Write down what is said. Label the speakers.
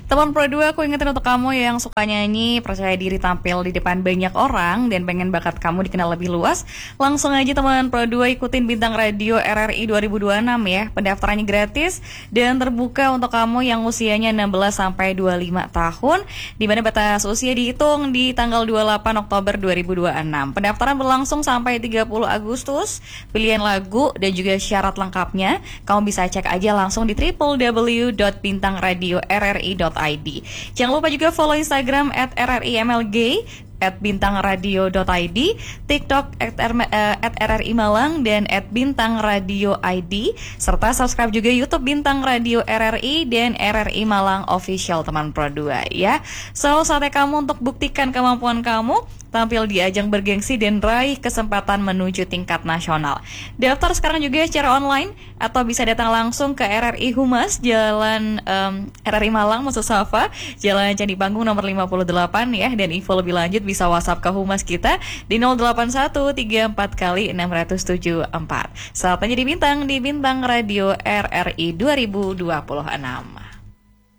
Speaker 1: Teman Pro 2, aku ingetin untuk kamu yang suka nyanyi, percaya diri tampil di depan banyak orang, dan pengen bakat kamu dikenal lebih luas, langsung aja teman Pro 2 ikutin Bintang Radio RRI 2026 ya. Pendaftarannya gratis dan terbuka untuk kamu yang usianya 16-25 tahun, di mana batas usia dihitung di tanggal 28 Oktober 2026. Pendaftaran berlangsung sampai 30 Agustus. Pilihan lagu dan juga syarat lengkapnya kamu bisa cek aja langsung di www.bintangradiorri.id. Jangan lupa juga follow Instagram @rrimlg, @bintangradio.id, TikTok @RRI Malang dan @bintangradioid, serta subscribe juga YouTube Bintang Radio RRI dan RRI Malang Official teman Pro 2 ya. So, saatnya kamu untuk buktikan kemampuan kamu, tampil di ajang bergengsi dan raih kesempatan menuju tingkat nasional. Daftar sekarang juga secara online atau bisa datang langsung ke RRI Humas, Jalan RRI Malang, Maksud Safa, Jalan Candi Panggung nomor 58 ya. Dan info lebih lanjut bisa WhatsApp ke Humas kita di 08134 674. Saatnya jadi bintang di Bintang Radio RRI 2026.